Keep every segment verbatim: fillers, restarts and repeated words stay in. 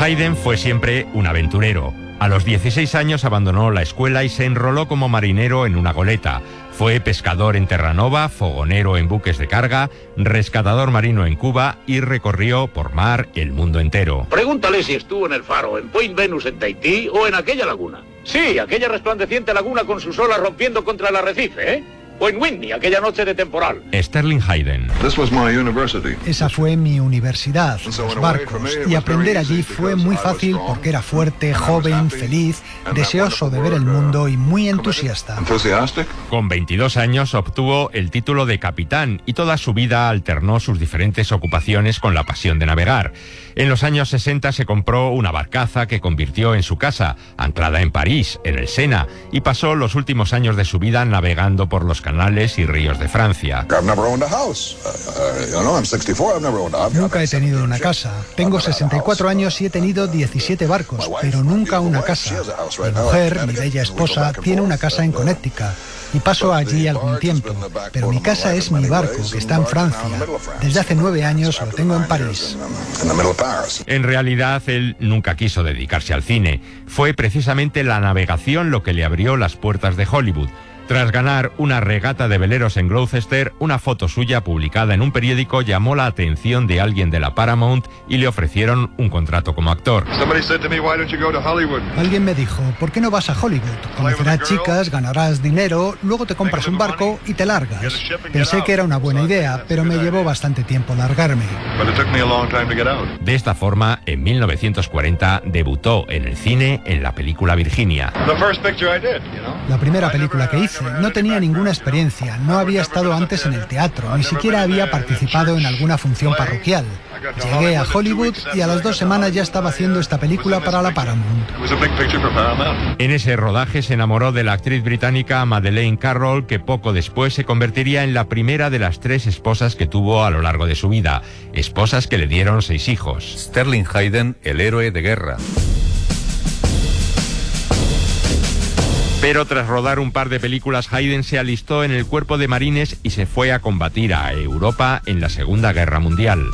Hayden fue siempre un aventurero. A los dieciséis años abandonó la escuela y se enroló como marinero en una goleta. Fue pescador en Terranova, fogonero en buques de carga, rescatador marino en Cuba y recorrió por mar el mundo entero. Pregúntale si estuvo en el Faro, en Point Venus en Tahití o en aquella laguna. Sí, aquella resplandeciente laguna con sus olas rompiendo contra el arrecife, ¿eh? O en Whitney, aquella noche de temporal. Sterling Hayden. Esa fue mi universidad, los barcos, y aprender allí fue muy fácil porque era fuerte, joven, feliz, deseoso de ver el mundo y muy entusiasta. Con veintidós años obtuvo el título de capitán y toda su vida alternó sus diferentes ocupaciones con la pasión de navegar. En los años sesenta se compró una barcaza que convirtió en su casa, anclada en París, en el Sena, y pasó los últimos años de su vida navegando por los canales y ríos de Francia. Nunca he tenido una casa. Tengo sesenta y cuatro años y he tenido diecisiete barcos, pero nunca una casa. Mi mujer, mi bella esposa, tiene una casa en Connecticut y paso allí algún tiempo, pero mi casa es mi barco, que está en Francia. Desde hace nueve años lo tengo en París. En realidad, él nunca quiso dedicarse al cine. Fue precisamente la navegación lo que le abrió las puertas de Hollywood. Tras ganar una regata de veleros en Gloucester, una foto suya publicada en un periódico llamó la atención de alguien de la Paramount y le ofrecieron un contrato como actor. Alguien me dijo, ¿por qué no vas a Hollywood? Conocerás chicas, ganarás dinero, luego te compras un barco y te largas. Pensé que era una buena idea, pero me llevó bastante tiempo largarme. De esta forma, en mil novecientos cuarenta debutó en el cine en la película Virginia. La primera película que hice. No tenía ninguna experiencia, no había estado antes en el teatro, ni siquiera había participado en alguna función parroquial. Llegué a Hollywood y a las dos semanas ya estaba haciendo esta película para la Paramount. En ese rodaje se enamoró de la actriz británica Madeleine Carroll, que poco después se convertiría en la primera de las tres esposas que tuvo a lo largo de su vida, esposas que le dieron seis hijos. Sterling Hayden, el héroe de guerra. Pero tras rodar un par de películas, Hayden se alistó en el cuerpo de marines y se fue a combatir a Europa en la Segunda Guerra Mundial.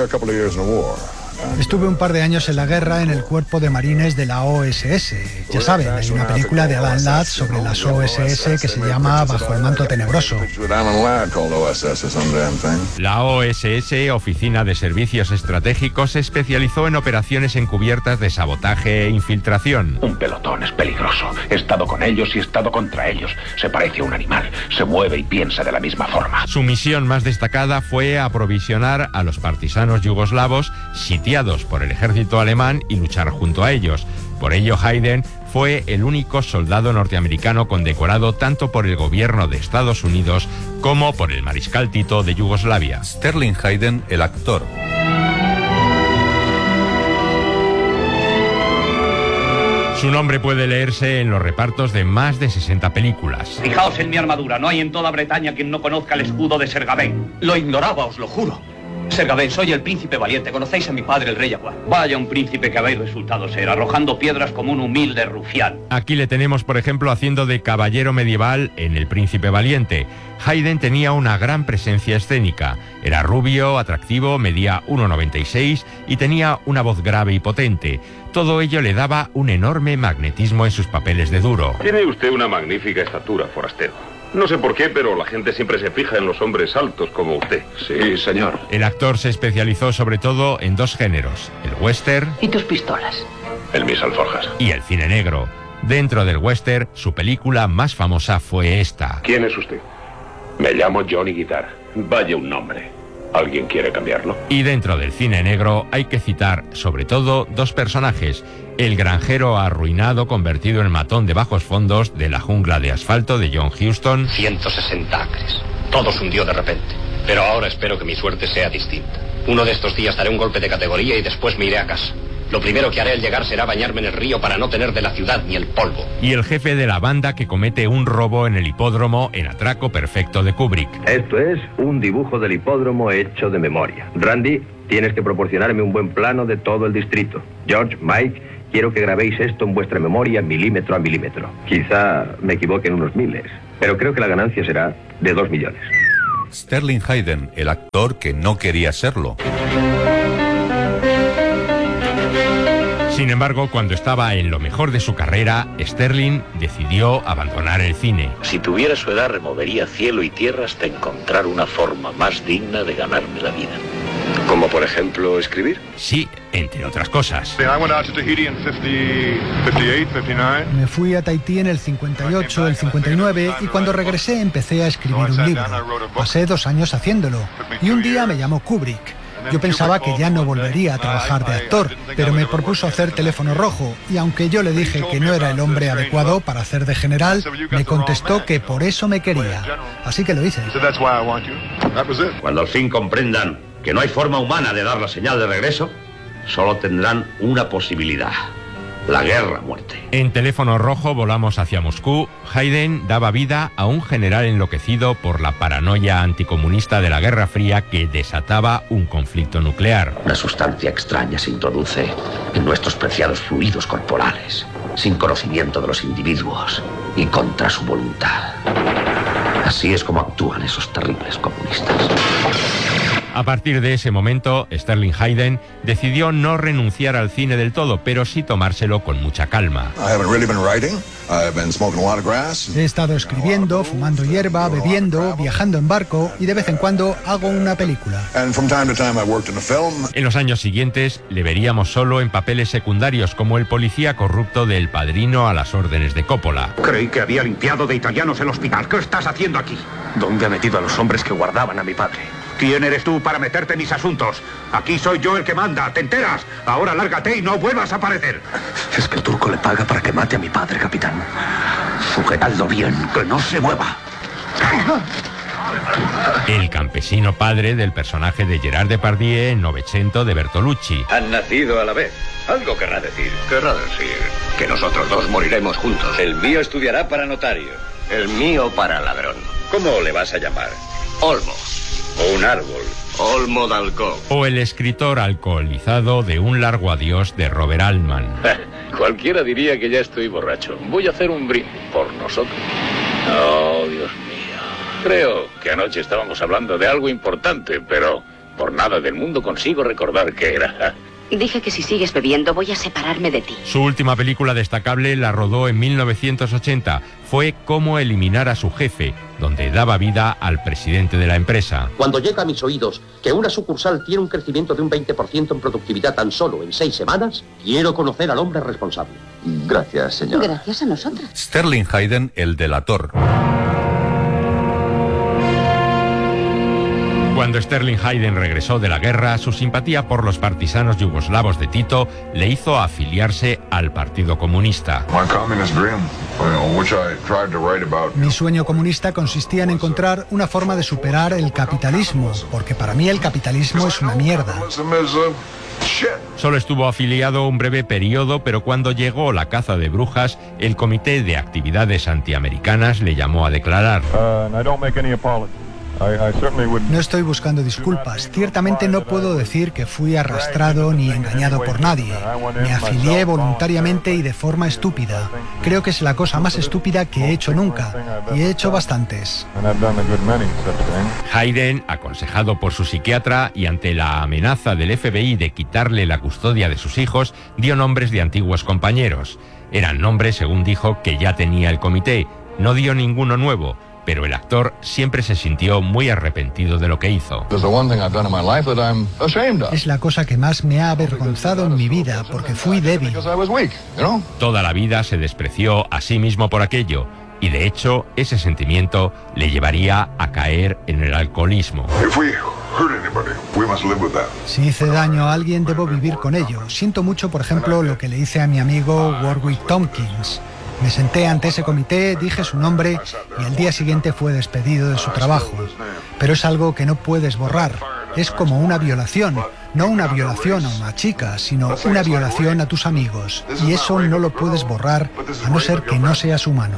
Estuve un par de años en la guerra en el cuerpo de marines de la O S S. Ya saben, hay una película de Alan Ladd sobre las O S S que se llama Bajo el manto tenebroso. La O S S, Oficina de Servicios Estratégicos, se especializó en operaciones encubiertas de sabotaje e infiltración. Un pelotón es peligroso. He estado con ellos y he estado contra ellos. Se parece a un animal. Se mueve y piensa de la misma forma. Su misión más destacada fue aprovisionar a los partisanos yugoslavos sitiados por el ejército alemán y luchar junto a ellos. Por ello, Hayden fue el único soldado norteamericano condecorado tanto por el gobierno de Estados Unidos como por el mariscal Tito de Yugoslavia. Sterling Hayden, el actor. Su nombre puede leerse en los repartos de más de sesenta películas. Fijaos en mi armadura, no hay en toda Bretaña quien no conozca el escudo de Ser Gawain. Lo ignoraba, os lo juro. Ser Gawain, soy el príncipe valiente, conocéis a mi padre el rey Jaguar. Vaya un príncipe que habéis resultado ser, arrojando piedras como un humilde rufián. Aquí le tenemos, por ejemplo, haciendo de caballero medieval en El Príncipe Valiente. Hayden tenía una gran presencia escénica. Era rubio, atractivo, medía uno noventa y seis y tenía una voz grave y potente. Todo ello le daba un enorme magnetismo en sus papeles de duro. Tiene usted una magnífica estatura, forastero. No sé por qué, pero la gente siempre se fija en los hombres altos como usted. Sí, señor. El actor se especializó sobre todo en dos géneros, el western... ¿Y tus pistolas? El mis alforjas. ...y el cine negro. Dentro del western, su película más famosa fue esta. ¿Quién es usted? Me llamo Johnny Guitar. Vaya un nombre. ¿Alguien quiere cambiarlo? Y dentro del cine negro hay que citar, sobre todo, dos personajes. El granjero arruinado, convertido en matón de bajos fondos de La jungla de asfalto de John Huston. ciento sesenta acres. Todo se hundió de repente. Pero ahora espero que mi suerte sea distinta. Uno de estos días daré un golpe de categoría y después me iré a casa. Lo primero que haré al llegar será bañarme en el río para no tener de la ciudad ni el polvo. Y el jefe de la banda que comete un robo en el hipódromo en Atraco Perfecto de Kubrick. Esto es un dibujo del hipódromo hecho de memoria. Randy, tienes que proporcionarme un buen plano de todo el distrito. George, Mike, quiero que grabéis esto en vuestra memoria milímetro a milímetro. Quizá me equivoque en unos miles, pero creo que la ganancia será de dos millones. Sterling Hayden, el actor que no quería serlo. Sin embargo, cuando estaba en lo mejor de su carrera, Sterling decidió abandonar el cine. Si tuviera su edad, removería cielo y tierra hasta encontrar una forma más digna de ganarme la vida. ¿Como por ejemplo escribir? Sí, entre otras cosas. Me fui a Tahití en el cincuenta y ocho, el cincuenta y nueve y cuando regresé empecé a escribir un libro. Pasé dos años haciéndolo y un día me llamó Kubrick. Yo pensaba que ya no volvería a trabajar de actor, pero me propuso hacer Teléfono Rojo y aunque yo le dije que no era el hombre adecuado para hacer de general, me contestó que por eso me quería. Así que lo hice. Cuando al fin comprendan que no hay forma humana de dar la señal de regreso, solo tendrán una posibilidad: la guerra a muerte. En Teléfono Rojo volamos hacia Moscú. Hayden daba vida a un general enloquecido por la paranoia anticomunista de la Guerra Fría que desataba un conflicto nuclear. Una sustancia extraña se introduce en nuestros preciados fluidos corporales, sin conocimiento de los individuos y contra su voluntad. Así es como actúan esos terribles comunistas. A partir de ese momento, Sterling Hayden decidió no renunciar al cine del todo, pero sí tomárselo con mucha calma. He estado escribiendo, fumando hierba, bebiendo, viajando en barco y de vez en cuando hago una película. En los años siguientes le veríamos solo en papeles secundarios como el policía corrupto del Padrino a las órdenes de Coppola. Creí que había limpiado de italianos el hospital. ¿Qué estás haciendo aquí? ¿Dónde ha metido a los hombres que guardaban a mi padre? ¿Quién eres tú para meterte en mis asuntos? Aquí soy yo el que manda, ¿te enteras? Ahora lárgate y no vuelvas a aparecer. Es que el turco le paga para que mate a mi padre, capitán. Sujetadlo bien, que no se mueva. El campesino padre del personaje de Gerard Depardieu en Novecento de Bertolucci. Han nacido a la vez. Algo querrá decir. Querrá decir que nosotros dos moriremos juntos. El mío estudiará para notario. El mío para ladrón. ¿Cómo le vas a llamar? Olmo. O un árbol. Olmo de Alcohol. O el escritor alcoholizado de Un largo adiós de Robert Altman. Cualquiera diría que ya estoy borracho. Voy a hacer un brindis por nosotros. Oh, Dios mío. Creo que anoche estábamos hablando de algo importante, pero por nada del mundo consigo recordar qué era. Dije que si sigues bebiendo voy a separarme de ti. Su última película destacable la rodó en mil novecientos ochenta. Fue Cómo eliminar a su jefe, donde daba vida al presidente de la empresa. Cuando llega a mis oídos que una sucursal tiene un crecimiento de un veinte por ciento en productividad tan solo en seis semanas, quiero conocer al hombre responsable. Gracias, señor. Gracias a nosotras. Sterling Hayden, el delator. Cuando Sterling Hayden regresó de la guerra, su simpatía por los partisanos yugoslavos de Tito le hizo afiliarse al Partido Comunista. Mi sueño comunista consistía en encontrar una forma de superar el capitalismo, porque para mí el capitalismo es una mierda. Solo estuvo afiliado un breve periodo, pero cuando llegó la caza de brujas, el Comité de Actividades Antiamericanas le llamó a declarar. No estoy buscando disculpas. Ciertamente no puedo decir que fui arrastrado ni engañado por nadie. Me afilié voluntariamente y de forma estúpida. Creo que es la cosa más estúpida que he hecho nunca. Y he hecho bastantes. Hayden, aconsejado por su psiquiatra y ante la amenaza del F B I de quitarle la custodia de sus hijos, dio nombres de antiguos compañeros. Eran nombres, según dijo, que ya tenía el comité. No dio ninguno nuevo. Pero el actor siempre se sintió muy arrepentido de lo que hizo. Es la cosa que más me ha avergonzado en mi vida, porque fui débil. Toda la vida se despreció a sí mismo por aquello, y de hecho ese sentimiento le llevaría a caer en el alcoholismo. Si hice daño a alguien, debo vivir con ello. Siento mucho, por ejemplo, lo que le hice a mi amigo Warwick Tompkins. Me senté ante ese comité, dije su nombre y al día siguiente fue despedido de su trabajo. Pero es algo que no puedes borrar. Es como una violación. No una violación a una chica, sino una violación a tus amigos. Y eso no lo puedes borrar a no ser que no seas humano.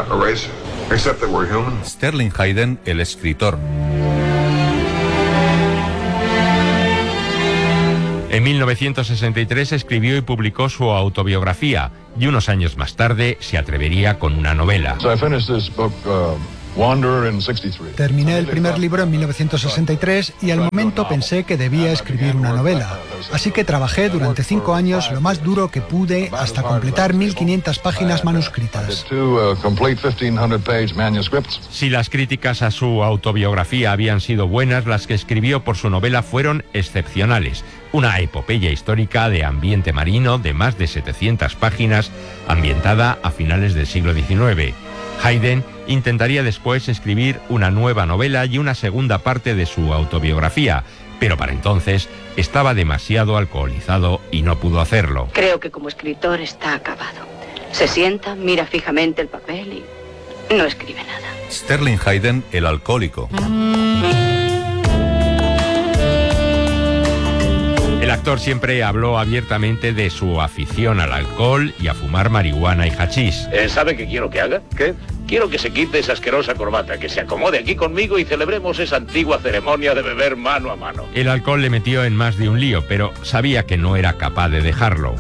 Sterling Hayden, el escritor. En mil novecientos sesenta y tres escribió y publicó su autobiografía y unos años más tarde se atrevería con una novela. Terminé el primer libro en mil novecientos sesenta y tres y al momento pensé que debía escribir una novela. Así que trabajé durante cinco años lo más duro que pude hasta completar mil quinientas páginas manuscritas. Si las críticas a su autobiografía habían sido buenas, las que escribió por su novela fueron excepcionales. Una epopeya histórica de ambiente marino de más de setecientas páginas, ambientada a finales del siglo diecinueve. Hayden intentaría después escribir una nueva novela y una segunda parte de su autobiografía, pero para entonces estaba demasiado alcoholizado y no pudo hacerlo. Creo que como escritor está acabado. Se sienta, mira fijamente el papel y no escribe nada. Sterling Hayden, el alcohólico. El actor siempre habló abiertamente de su afición al alcohol y a fumar marihuana y hachís. Eh, ¿Sabe qué quiero que haga? ¿Qué? Quiero que se quite esa asquerosa corbata, que se acomode aquí conmigo y celebremos esa antigua ceremonia de beber mano a mano. El alcohol le metió en más de un lío, pero sabía que no era capaz de dejarlo.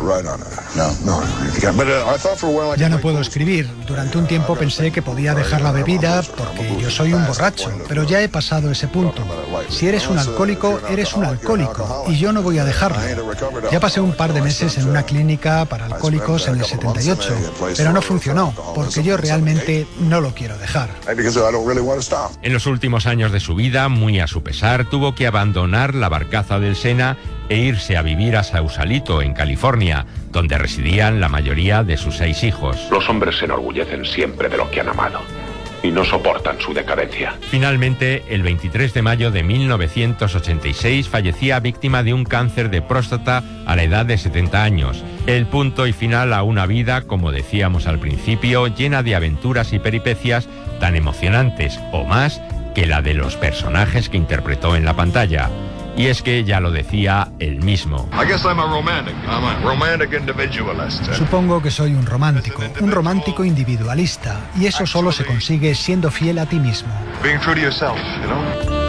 Ya no puedo escribir. Durante un tiempo pensé que podía dejar la bebida porque yo soy un borracho, pero ya he pasado ese punto. Si eres un alcohólico, eres un alcohólico, y yo no voy a dejarlo. Ya pasé un par de meses en una clínica para alcohólicos en el setenta y ocho, pero no funcionó, porque yo realmente no lo quiero dejar. En los últimos años de su vida, muy a su pesar, tuvo que abandonar la barcaza del Sena e irse a vivir a Sausalito, en California, donde residían la mayoría de sus seis hijos. Los hombres se enorgullecen siempre de lo que han amado y no soportan su decadencia. Finalmente, el veintitrés de mayo de mil novecientos ochenta y seis, fallecía víctima de un cáncer de próstata a la edad de setenta años. El punto y final a una vida, como decíamos al principio, llena de aventuras y peripecias tan emocionantes o más que la de los personajes que interpretó en la pantalla. Y es que ya lo decía él mismo. Supongo que soy un romántico, un romántico individualista, y eso solo se consigue siendo fiel a ti mismo.